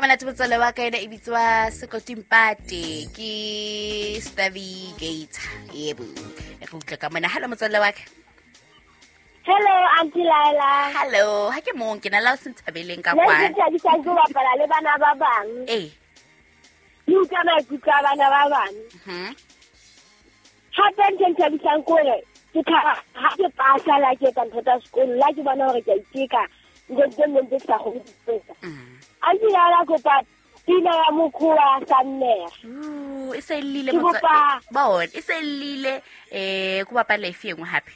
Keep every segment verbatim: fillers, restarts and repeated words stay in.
Kamana tsotsole wa ka ena e bitswa Sekotimpate ke Stavi Gate yebo e go tla kamana. Hello motswalle wa ka. Hello Auntie Laila. Hello ha ke mong ke na la Senthabeleng ka kwa kwa nna ke tla go bapala le bana ba bang eh you kana ke ka bana ba bang mhm ha tente ke tla nkole ke ka ha ke pasa la ke tanta ta school la ke bana hore ke itika ngeke mme tsa go ditsa mhm Auntie Laila go pa pina ya mokhuwa sanne uh e se lile motsa bon e se lile eh ku bapala efe engwe hape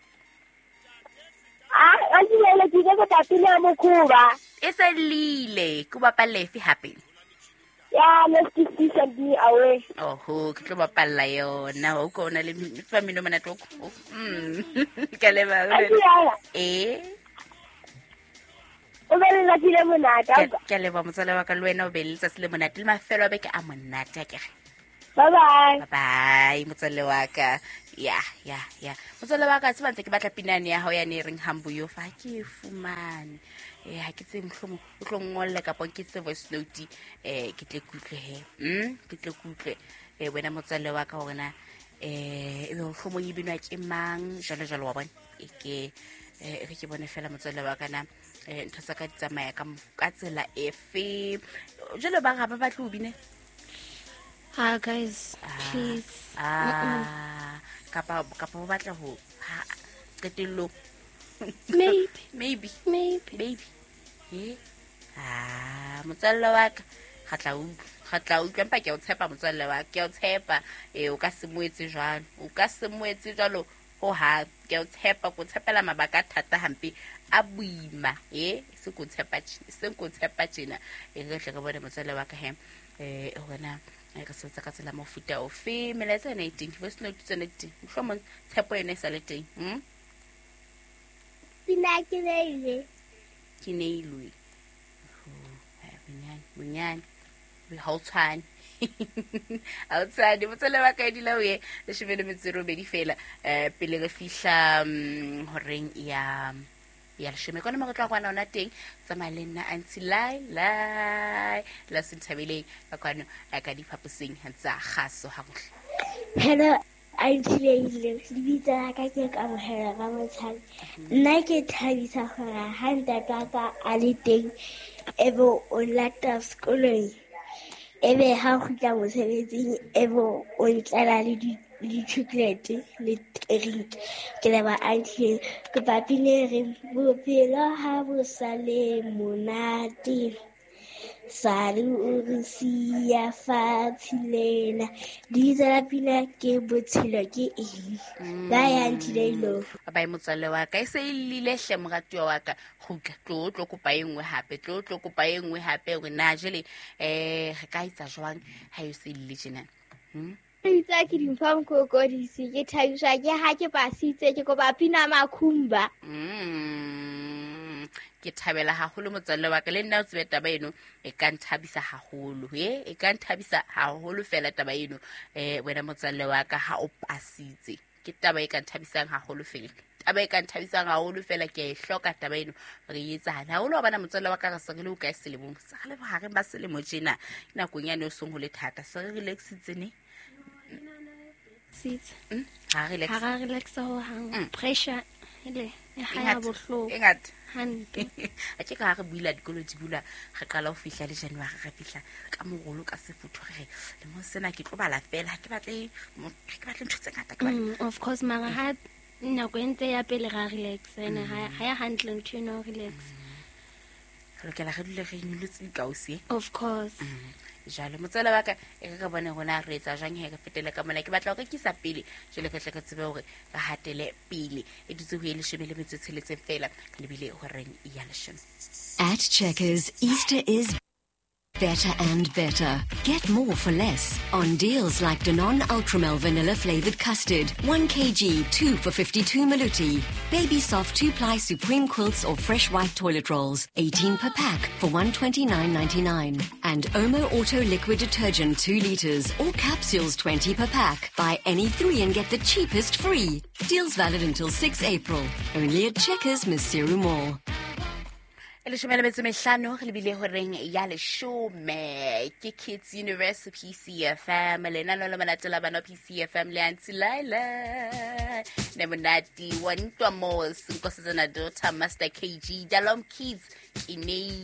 ah Auntie Laila ke go ta pina ya mokhuwa e se lile ku bapala efe hape ya let's just send me away oh ho ke tlo bapalla yona o ko na le famino mana toko mm ke le ba Auntie Laila eh o be le tile monata ke le ba motsale wa ka le wena o be le tsa le monate le mafelo a beke a monate ke re bye bye bye bye motsale wa ka ya ya ya motsale wa ka se bantse ke batla pinane ya hao ya ne reng hambo yo fa ke fumane eh ha ke tse mhlomo o tlo ngolle ka pon ke tse voice note eh ke tle kutle he mm ke tle kutle eh wena motsale wa ka hore na eh e be mhlomo e binwa ke mang jalo jalo wa bona e ke eh re ke bone fela motsale wa ka na eh ntho tsa ka ditsamaya ka ka tsela efe jalo ba ga ba batla o bine ah guys please ah kapa kapa ba batla ho ha qetello maybe maybe maybe baby eh ah motsalla wa ka khatla u khatla u kempa ke o tshepa motsalla wa ke o tshepa eh o ka se moetse jwalo o ka se moetse jwalo ho ha ke o tshepa go tshepela mabaka thata hampe a buima eh se go tshepa se go tshepa tsena e re tle ka bona motsalla wa ka he eh hona e ka se tsaka tsela mo futa o fe meletsa ene ting voice note tsene ting mhlomo tshepo ene sa le teng hm pina ke le ke neilwe ho ha bunyane bunyane we hautswane outside motsale wa ka edila we le shebele metsero be di fela eh pele re fihla horeng ya ya le sheme kona magotla kwana ona teng tsamaya le nna Auntie Laila la Senthabeleng ka kwana a ka diphaposeng hantsa gaso ha gohle hello Auntie Laila le bitsa ka ke ka mohela ga motshang nna ke thabisa gore ha ntata ka a le teng ebo o lata sekolong ebe ha go tla mosebetsing ebo o ntlela le di di chocolate le drink ke le ba Auntie ke papile re bophelo ha bo sale monate salu o re sia fatshilena di tsela pina ke botshelo ke eng ba ya Auntie Laila ba e motsale wa ka e se ile hle morati wa ka go tlo tlo kopa engwe hape tlo tlo kopa engwe hape re na jele eh re ka itsa jwang ha yo se ile tjena hm itsa ke dimfam ko ko di se ke thabiswa ke ha ke pasitse ke go ba pina makhumba mm ke thabela haholo motswalle wa ka le nna o tsebe taba eno e ka nthabisa haholo he e ka nthabisa haholo fela taba eno eh wena motswalle wa ka ha o pasitse ke taba e ka nthabisang haholo fela taba e ka nthabisang haholo fela ke e hloka taba eno re etsana haholo bana motswalle wa ka re sengele o ka selemo sa le ba hare ba selemo jena ina konyane o song ho le thata se re relaxitsene sit ha relax ha relax ho hang pressure ile ha ya bohlo engata hantle a ke ka re buila dikolo di bula re qala ho fihla le January re fihla ka mogolo ka sefutho re le mo sena ke tlo bala fela ke batle ke batle ntho tse ngata ka of course mara ha nna go ntse ya pele ga relax ene ha ya handle ntho no relax re ke la re dule re inulutse ka osi of course jalo motsela wa ka e ka bone rona re etsa jang he ka fetela ka mona ke batla go ke sa pele jele ke tle ka tsebe hore ka hatele pele e ditse ho ile shebele metse tsheletse fela le bile ho reng ya leshome. At Checkers, Easter is better and better. Get more for less on deals like Danone Ultramel Vanilla Flavored Custard, one kilogram, two for fifty-two Maluti. Baby Soft two-ply Supreme Quilts or Fresh White Toilet Rolls, eighteen per pack for one twenty-nine ninety-nine. And Omo Auto Liquid Detergent two liters or capsules twenty per pack. Buy any three and get the cheapest free. Deals valid until sixth April. Only at Checkers, Miss Siru Mall. e leshome le metso e mehlano re lebile horeng ya leshome ke Kids Universe P C F M lenano le manatela bana P C F M le Antsilaila ne monati wa ntwa mos nkosetsana dota Master K G Dalom Kids kine